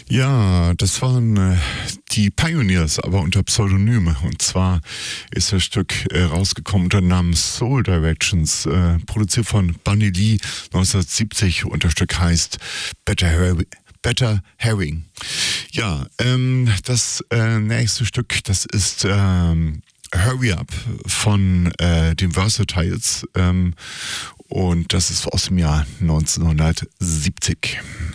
Ja, das waren die Pioneers, aber unter Pseudonym. Und zwar ist das Stück rausgekommen unter dem Namen Soul Directions, produziert von Bunny Lee 1970 und das Stück heißt Better Herring. Ja, das nächste Stück, das ist Hurry Up von den Versatiles und das ist aus dem Jahr 1970.